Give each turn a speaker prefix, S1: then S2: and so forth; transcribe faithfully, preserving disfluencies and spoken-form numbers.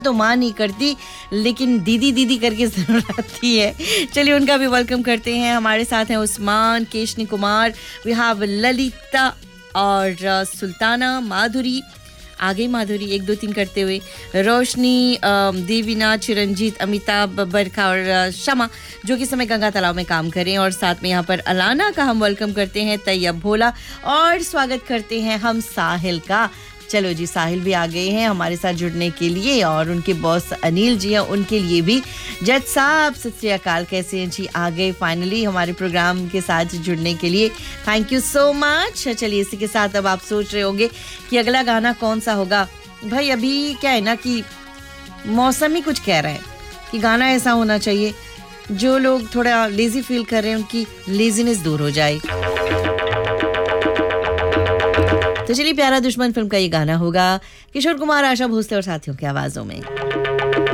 S1: तो माँ नहीं करती, लेकिन दीदी दीदी करके जरूर आती है। चलिए उनका भी वेलकम करते हैं। हमारे साथ हैं उस्मान, केशनी कुमार, वी हैव ललिता और सुल्ताना, माधुरी, आगे माधुरी एक दो तीन करते हुए, रोशनी, देवीना, चिरंजीत, अमिताभ, बरखा और शमा जो कि समय गंगा तालाब में काम करें। और साथ में यहाँ पर अलाना का हम वेलकम करते हैं, तैयब भोला, और स्वागत करते हैं हम साहिल का। चलो जी, साहिल भी आ गए हैं हमारे साथ जुड़ने के लिए, और उनके बॉस अनिल जी हैं, उनके लिए भी। जज साहब सत श्री अकाल, कैसे हैं जी? आ गए फाइनली हमारे प्रोग्राम के साथ जुड़ने के लिए, थैंक यू सो मच। चलिए इसी के साथ अब आप सोच रहे होंगे कि अगला गाना कौन सा होगा। भाई अभी क्या है ना कि मौसम ही कुछ कह रहा है कि गाना ऐसा होना चाहिए जो लोग थोड़ा लेजी फील कर रहे हैं, उनकी लेजीनेस दूर हो जाए। तो चलिए, प्यारा दुश्मन फिल्म का ये गाना होगा किशोर कुमार, आशा भोसले और साथियों की आवाजों में।